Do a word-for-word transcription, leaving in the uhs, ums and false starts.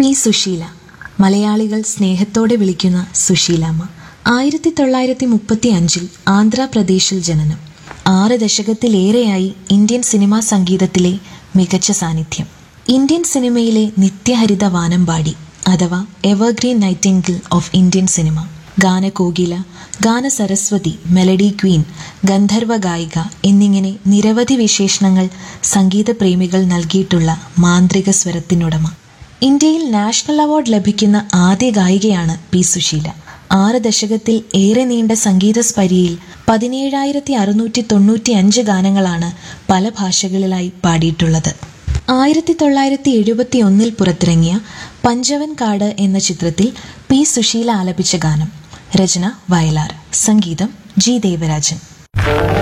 സുശീല, മലയാളികൾ സ്നേഹത്തോടെ വിളിക്കുന്ന സുശീലാമ്മ. ആയിരത്തി തൊള്ളായിരത്തി മുപ്പത്തി അഞ്ചിൽ ആന്ധ്രാപ്രദേശിൽ ജനനം. ആറ് ദശകത്തിലേറെയായി ഇന്ത്യൻ സിനിമാ സംഗീതത്തിലെ മികച്ച സാന്നിധ്യം. ഇന്ത്യൻ സിനിമയിലെ നിത്യഹരിത വാനമ്പാടി അഥവാ evergreen Nightingale of Indian cinema, ഗാനകോകില, ഗാനസരസ്വതി, melody Queen, ഗന്ധർവ ഗായിക എന്നിങ്ങനെ നിരവധി വിശേഷണങ്ങൾ സംഗീത പ്രേമികൾ നൽകിയിട്ടുള്ള മാന്ത്രിക സ്വരത്തിനുടമ. ഇന്ത്യയിൽ നാഷണൽ അവാർഡ് ലഭിക്കുന്ന ആദ്യ ഗായികയാണ് പി സുശീല. ആറ് ദശകത്തിൽ ഏറെ നീണ്ട സംഗീത സ്പരിയിൽ പതിനേഴായിരത്തി അറുന്നൂറ്റി തൊണ്ണൂറ്റി അഞ്ച് ഗാനങ്ങളാണ് പല ഭാഷകളിലായി പാടിയിട്ടുള്ളത്. ആയിരത്തി തൊള്ളായിരത്തി എഴുപത്തി ഒന്നിൽ പുറത്തിറങ്ങിയ പഞ്ചവൻ കാട് എന്ന ചിത്രത്തിൽ പി സുശീല ആലപിച്ച ഗാനം. രചന വയലാർ, സംഗീതം ജി ദേവരാജൻ.